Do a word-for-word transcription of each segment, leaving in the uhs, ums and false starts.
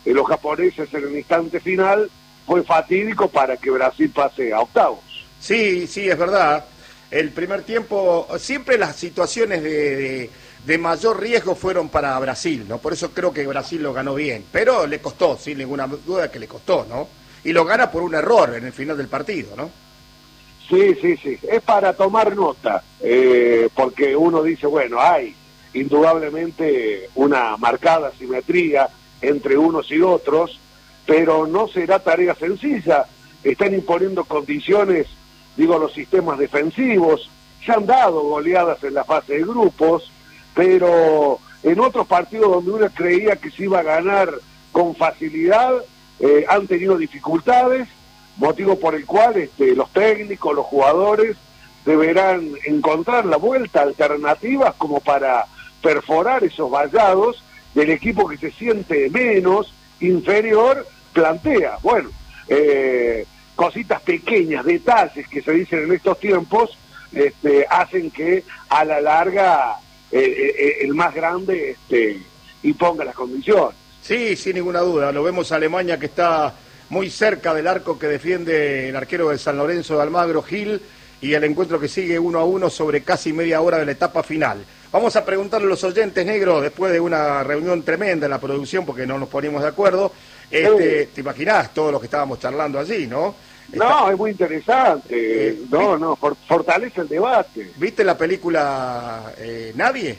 eh, los japoneses en el instante final fue fatídico para que Brasil pase a octavos. Sí, sí, es verdad. El primer tiempo, siempre las situaciones de, de, de mayor riesgo fueron para Brasil, ¿no? Por eso creo que Brasil lo ganó bien, pero le costó, sin ninguna duda que le costó, ¿no? Y lo gana por un error en el final del partido, ¿no? Sí, sí, sí, es para tomar nota, eh, porque uno dice, bueno, hay indudablemente una marcada simetría entre unos y otros, pero no será tarea sencilla. Están imponiendo condiciones, digo, los sistemas defensivos, se han dado goleadas en la fase de grupos, pero en otros partidos donde uno creía que se iba a ganar con facilidad, eh, han tenido dificultades, motivo por el cual este, los técnicos, los jugadores deberán encontrar la vuelta, alternativas como para perforar esos vallados del equipo que se siente menos, inferior, plantea. Bueno, eh, cositas pequeñas, detalles que se dicen en estos tiempos, este, hacen que a la larga eh, eh, el más grande este, imponga las condiciones. Sí, sin ninguna duda. Lo vemos a Alemania, que está muy cerca del arco que defiende el arquero de San Lorenzo de Almagro, Gil, y el encuentro que sigue uno a uno sobre casi media hora de la etapa final. Vamos a preguntarle a los oyentes, Negro, después de una reunión tremenda en la producción, porque no nos ponimos de acuerdo. Este, Sí. ¿Te imaginás todo lo que estábamos charlando allí, no? No, Está... es muy interesante. Eh, no, no, for, fortalece el debate. ¿Viste la película eh, Nadie?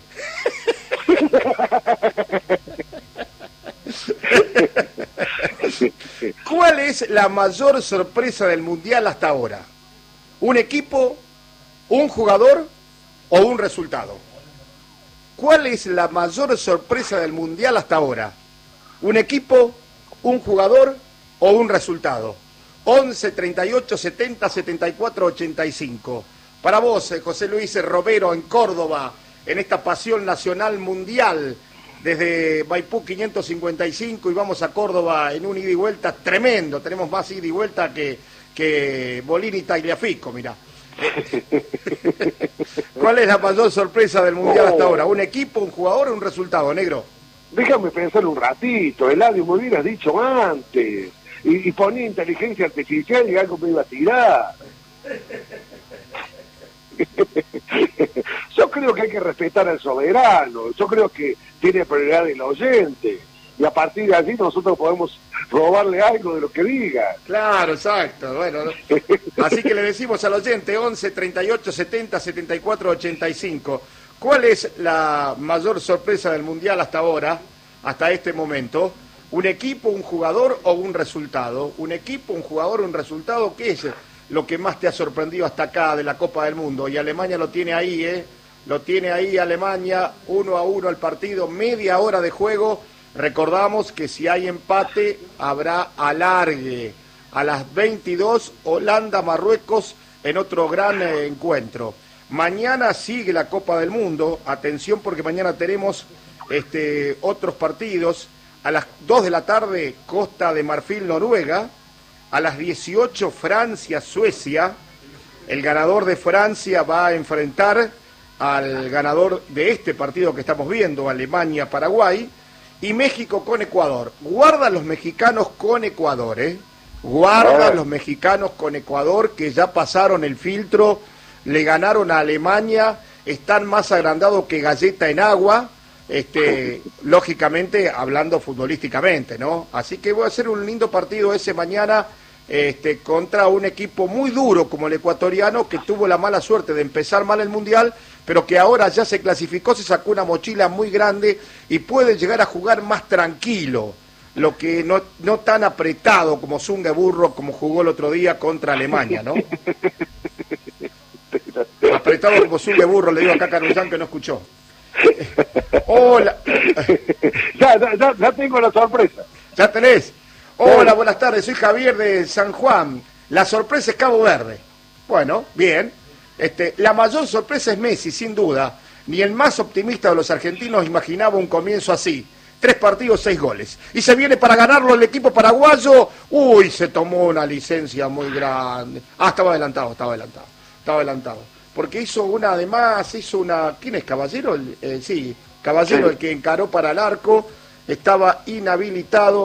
¿Cuál es la mayor sorpresa del Mundial hasta ahora? ¿Un equipo, un jugador o un resultado? ¿Cuál es la mayor sorpresa del Mundial hasta ahora? ¿Un equipo, un jugador o un resultado? once, treinta y ocho, setenta, setenta y cuatro, ochenta y cinco. Para vos, eh, José Luis Romero, en Córdoba, en esta pasión nacional mundial, desde Maipú quinientos cincuenta y cinco, y vamos a Córdoba en un ida y vuelta tremendo. Tenemos más ida y vuelta que, que Bolín y Tagliafico, mirá. ¿Cuál es la mayor sorpresa del Mundial hasta ahora? ¿Un equipo, un jugador o un resultado, Negro? Déjame pensar un ratito, Eladio, me hubieras dicho antes. Y, y ponía inteligencia artificial y algo me iba a tirar. Yo creo que hay que respetar al soberano, yo creo que tiene prioridad el oyente, y a partir de allí nosotros podemos robarle algo de lo que diga. Claro, exacto. Bueno, así que le decimos al oyente once, treinta y ocho, setenta, setenta y cuatro, ochenta y cinco. ¿Cuál es la mayor sorpresa del Mundial hasta ahora, hasta este momento? ¿Un equipo, un jugador o un resultado? ¿Un equipo, un jugador o un resultado? ¿Qué es lo que más te ha sorprendido hasta acá de la Copa del Mundo? Y Alemania lo tiene ahí, ¿eh? Lo tiene ahí Alemania, uno a uno el partido, media hora de juego. Recordamos que si hay empate habrá alargue. A las veintidós, Holanda-Marruecos en otro gran eh, encuentro. Mañana sigue la Copa del Mundo. Atención, porque mañana tenemos este, otros partidos. A las dos de la tarde, Costa de Marfil-Noruega. A las dieciocho, Francia-Suecia. El ganador de Francia va a enfrentar al ganador de este partido que estamos viendo, Alemania-Paraguay. Y México con Ecuador. Guarda los mexicanos con Ecuador, ¿eh? Guarda los mexicanos con Ecuador, que ya pasaron el filtro, le ganaron a Alemania, están más agrandados que galleta en agua, este, lógicamente hablando futbolísticamente, ¿no? Así que va a ser un lindo partido ese mañana, este, contra un equipo muy duro como el ecuatoriano, que tuvo la mala suerte de empezar mal el Mundial, pero que ahora ya se clasificó, se sacó una mochila muy grande y puede llegar a jugar más tranquilo, lo que no, no tan apretado como Zunga Burro, como jugó el otro día contra Alemania, ¿no? Apretado como Zunga Burro, le digo acá a Carullán, que no escuchó. Hola. Ya, ya, ya, ya tengo la sorpresa. ¿Ya tenés? Hola, buenas tardes, soy Javier de San Juan. La sorpresa es Cabo Verde. Bueno, bien. Este, la mayor sorpresa es Messi, sin duda. Ni el más optimista de los argentinos imaginaba un comienzo así. Tres partidos, seis goles. Y se viene para ganarlo el equipo paraguayo. Uy, se tomó una licencia muy grande. Ah, estaba adelantado, estaba adelantado. Estaba adelantado. Porque hizo una, además, hizo una... ¿Quién es, Caballero? El, eh, sí, Caballero, sí. El que encaró para el arco. Estaba inhabilitado.